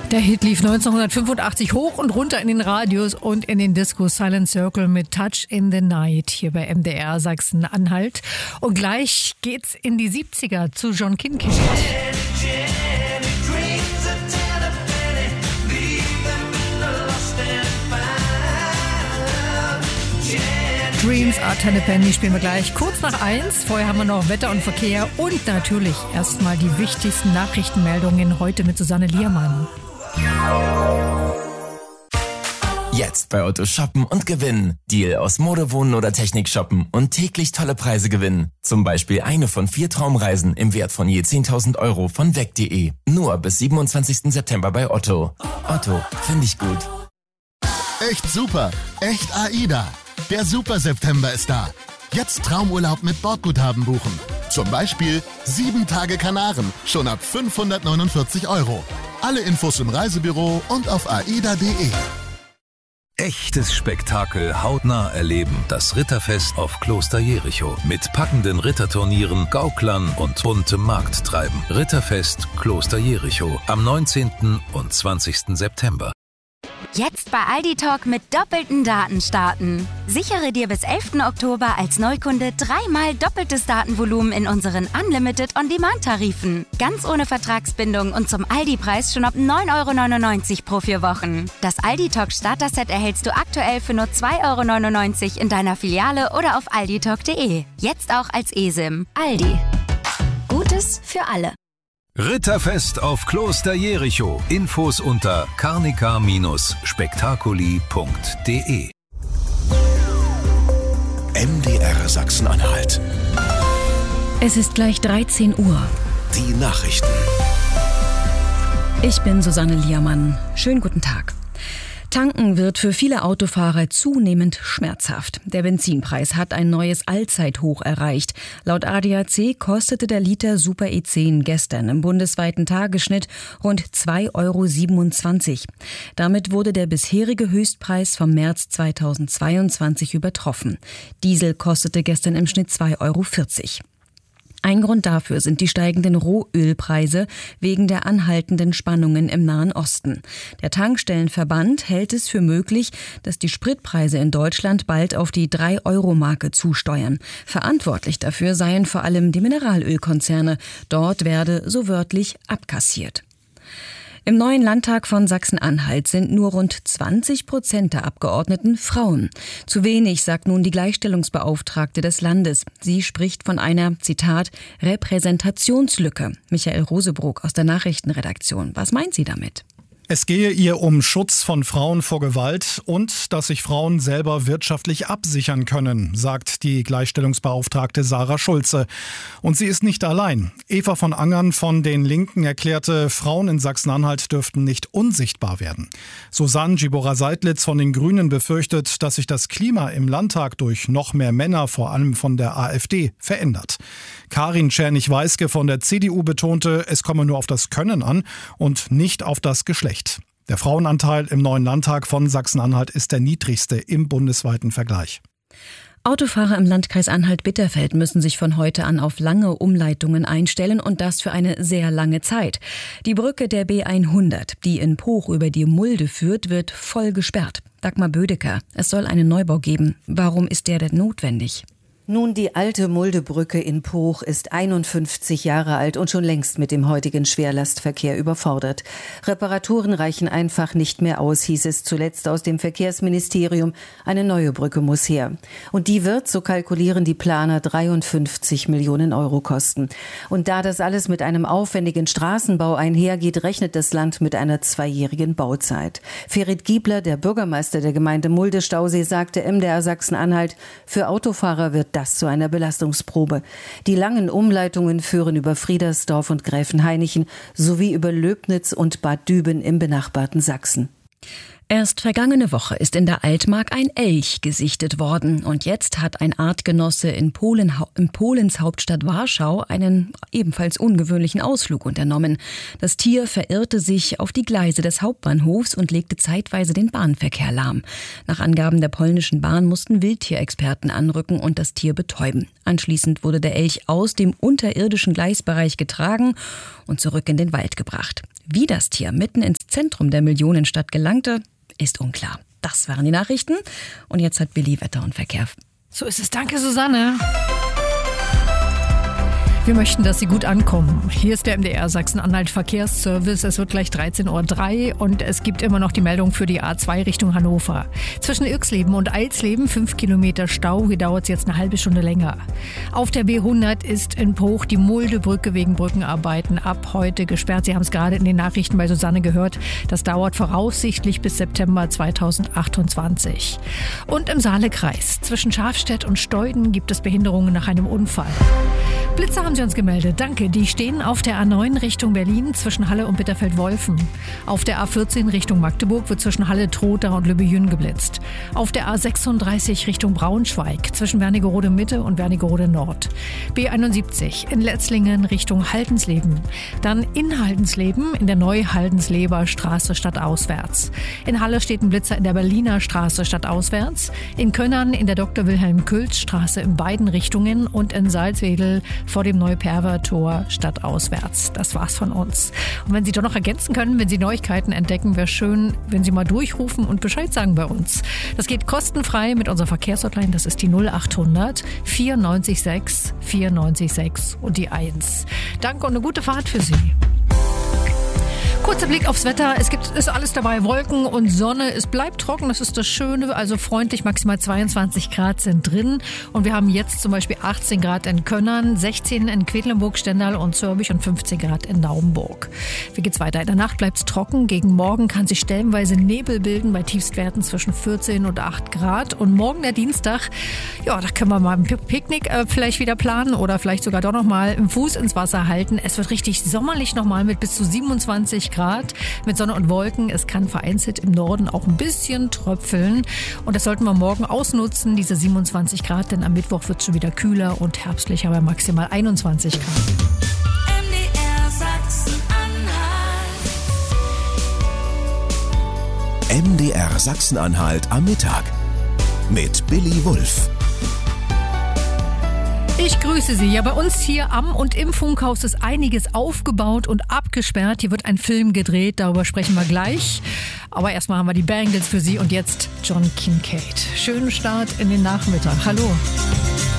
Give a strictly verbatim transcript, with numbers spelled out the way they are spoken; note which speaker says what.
Speaker 1: Der Hit lief neunzehnhundertfünfundachtzig hoch und runter in den Radios und in den Discos. Silent Circle mit Touch in the Night hier bei M D R Sachsen-Anhalt. Und gleich geht's in die siebziger zu John Kincaid. Dreams are ten a penny spielen wir gleich kurz nach eins. Vorher haben wir noch Wetter und Verkehr und natürlich erstmal die wichtigsten Nachrichtenmeldungen heute mit Susanne Liermann.
Speaker 2: Jetzt bei Otto shoppen und gewinnen. Deal aus Mode, Wohnen oder Technik shoppen und täglich tolle Preise gewinnen. Zum Beispiel eine von vier Traumreisen im Wert von je zehntausend Euro von weg punkt de. Nur bis siebenundzwanzigsten September bei Otto. Otto, finde ich gut.
Speaker 3: Echt super, echt AIDA. Der Super September ist da. Jetzt Traumurlaub mit Bordguthaben buchen. Zum Beispiel sieben Tage Kanaren, schon ab fünfhundertneunundvierzig Euro. Alle Infos im Reisebüro und auf aida punkt de.
Speaker 4: Echtes Spektakel hautnah erleben. Das Ritterfest auf Kloster Jericho. Mit packenden Ritterturnieren, Gauklern und buntem Markttreiben. Ritterfest Kloster Jericho am neunzehnten und zwanzigsten September.
Speaker 5: Jetzt bei Aldi Talk mit doppelten Daten starten. Sichere dir bis elften Oktober als Neukunde dreimal doppeltes Datenvolumen in unseren Unlimited On-Demand-Tarifen. Ganz ohne Vertragsbindung und zum Aldi-Preis schon ab neun Euro neunundneunzig pro vier Wochen. Das Aldi Talk Starter-Set erhältst du aktuell für nur zwei Euro neunundneunzig in deiner Filiale oder auf aldi talk punkt de. Jetzt auch als eSIM. Aldi. Gutes für alle.
Speaker 4: Ritterfest auf Kloster Jericho. Infos unter carnica spektakuli punkt de.
Speaker 6: M D R Sachsen-Anhalt.
Speaker 7: Es ist gleich dreizehn Uhr.
Speaker 6: Die Nachrichten.
Speaker 7: Ich bin Susanne Liermann. Schönen guten Tag. Tanken wird für viele Autofahrer zunehmend schmerzhaft. Der Benzinpreis hat ein neues Allzeithoch erreicht. Laut A D A C kostete der Liter Super E zehn gestern im bundesweiten Tagesschnitt rund zwei Euro siebenundzwanzig. Damit wurde der bisherige Höchstpreis vom März zweitausendzweiundzwanzig übertroffen. Diesel kostete gestern im Schnitt zwei Euro vierzig. Ein Grund dafür sind die steigenden Rohölpreise wegen der anhaltenden Spannungen im Nahen Osten. Der Tankstellenverband hält es für möglich, dass die Spritpreise in Deutschland bald auf die drei Euro Marke zusteuern. Verantwortlich dafür seien vor allem die Mineralölkonzerne. Dort werde so wörtlich abkassiert. Im neuen Landtag von Sachsen-Anhalt sind nur rund zwanzig Prozent der Abgeordneten Frauen. Zu wenig, sagt nun die Gleichstellungsbeauftragte des Landes. Sie spricht von einer, Zitat, Repräsentationslücke. Michael Rosebrook aus der Nachrichtenredaktion. Was meint sie damit?
Speaker 8: Es gehe ihr um Schutz von Frauen vor Gewalt und dass sich Frauen selber wirtschaftlich absichern können, sagt die Gleichstellungsbeauftragte Sarah Schulze. Und sie ist nicht allein. Eva von Angern von den Linken erklärte, Frauen in Sachsen-Anhalt dürften nicht unsichtbar werden. Susanne Gibora-Seidlitz von den Grünen befürchtet, dass sich das Klima im Landtag durch noch mehr Männer, vor allem von der AfD, verändert. Karin Czernig-Weiske von der C D U betonte, es komme nur auf das Können an und nicht auf das Geschlecht. Der Frauenanteil im neuen Landtag von Sachsen-Anhalt ist der niedrigste im bundesweiten Vergleich.
Speaker 7: Autofahrer im Landkreis Anhalt-Bitterfeld müssen sich von heute an auf lange Umleitungen einstellen und das für eine sehr lange Zeit. Die Brücke der B hundert, die in Poch über die Mulde führt, wird voll gesperrt. Dagmar Bödecker, es soll einen Neubau geben. Warum ist der denn notwendig?
Speaker 9: Nun, die alte Muldebrücke in Poch ist einundfünfzig Jahre alt und schon längst mit dem heutigen Schwerlastverkehr überfordert. Reparaturen reichen einfach nicht mehr aus, hieß es zuletzt aus dem Verkehrsministerium. Eine neue Brücke muss her. Und die wird, so kalkulieren die Planer, dreiundfünfzig Millionen Euro kosten. Und da das alles mit einem aufwendigen Straßenbau einhergeht, rechnet das Land mit einer zweijährigen Bauzeit. Ferit Giebler, der Bürgermeister der Gemeinde Mulde-Stausee, sagte M D R Sachsen-Anhalt, für Autofahrer wird das zu einer Belastungsprobe. Die langen Umleitungen führen über Friedersdorf und Gräfenhainichen sowie über Löbnitz und Bad Düben im benachbarten Sachsen.
Speaker 7: Erst vergangene Woche ist in der Altmark ein Elch gesichtet worden. Und jetzt hat ein Artgenosse in, Polen, in Polens Hauptstadt Warschau einen ebenfalls ungewöhnlichen Ausflug unternommen. Das Tier verirrte sich auf die Gleise des Hauptbahnhofs und legte zeitweise den Bahnverkehr lahm. Nach Angaben der polnischen Bahn mussten Wildtierexperten anrücken und das Tier betäuben. Anschließend wurde der Elch aus dem unterirdischen Gleisbereich getragen und zurück in den Wald gebracht. Wie das Tier mitten ins Zentrum der Millionenstadt gelangte, ist unklar. Das waren die Nachrichten. Und jetzt hat Billy Wetter und Verkehr.
Speaker 1: So ist es. Danke, Susanne. Wir möchten, dass Sie gut ankommen. Hier ist der M D R Sachsen-Anhalt Verkehrsservice. Es wird gleich dreizehn Uhr drei und es gibt immer noch die Meldung für die A zwei Richtung Hannover. Zwischen Irxleben und Eilsleben fünf Kilometer Stau. Hier dauert es jetzt eine halbe Stunde länger. Auf der B hundert ist in Bruch die Muldebrücke wegen Brückenarbeiten ab heute gesperrt. Sie haben es gerade in den Nachrichten bei Susanne gehört. Das dauert voraussichtlich bis September zweitausendachtundzwanzig. Und im Saalekreis zwischen Schafstedt und Steuden gibt es Behinderungen nach einem Unfall. Blitzer haben Sie uns gemeldet. Danke. Die stehen auf der A neun Richtung Berlin zwischen Halle und Bitterfeld-Wolfen. Auf der A vierzehn Richtung Magdeburg wird zwischen Halle, Trotha und Lübbe-Jün geblitzt. Auf der A sechsunddreißig Richtung Braunschweig zwischen Wernigerode Mitte und Wernigerode Nord. B einundsiebzig in Letzlingen Richtung Haldensleben. Dann in Haldensleben in der Neu-Haldensleber Straße stadtauswärts. In Halle steht ein Blitzer in der Berliner Straße stadtauswärts. In Könnern in der Doktor Wilhelm Külz Straße in beiden Richtungen und in Salzwedel vor dem Neuperver-Tor stadtauswärts. Das war's von uns. Und wenn Sie doch noch ergänzen können, wenn Sie Neuigkeiten entdecken, wäre schön, wenn Sie mal durchrufen und Bescheid sagen bei uns. Das geht kostenfrei mit unserer Verkehrshotline. Das ist die null achthundert vierundneunzig sechs vierundneunzig sechs und die eins. Danke und eine gute Fahrt für Sie. Kurzer Blick aufs Wetter. Es gibt, ist alles dabei. Wolken und Sonne. Es bleibt trocken. Das ist das Schöne. Also freundlich. Maximal zweiundzwanzig Grad sind drin. Und wir haben jetzt zum Beispiel achtzehn Grad in Könnern, sechzehn in Quedlinburg, Stendal und Zürich und fünfzehn Grad in Naumburg. Wie geht's weiter? In der Nacht bleibt es trocken. Gegen Morgen kann sich stellenweise Nebel bilden bei Tiefstwerten zwischen vierzehn und acht Grad. Und morgen der Dienstag, ja, da können wir mal ein Picknick äh, vielleicht wieder planen oder vielleicht sogar doch noch mal einen Fuß ins Wasser halten. Es wird richtig sommerlich nochmal mit bis zu siebenundzwanzig Grad mit Sonne und Wolken. Es kann vereinzelt im Norden auch ein bisschen tröpfeln. Und das sollten wir morgen ausnutzen, diese siebenundzwanzig Grad, denn am Mittwoch wird es schon wieder kühler und herbstlicher bei maximal einundzwanzig Grad.
Speaker 10: M D R Sachsen-Anhalt.
Speaker 6: M D R Sachsen-Anhalt am Mittag mit Billy Wulff.
Speaker 1: Ich grüße Sie. Ja, bei uns hier am und im Funkhaus ist einiges aufgebaut und abgesperrt. Hier wird ein Film gedreht, darüber sprechen wir gleich. Aber erstmal haben wir die Bangles für Sie und jetzt John Kincade. Schönen Start in den Nachmittag. Hallo.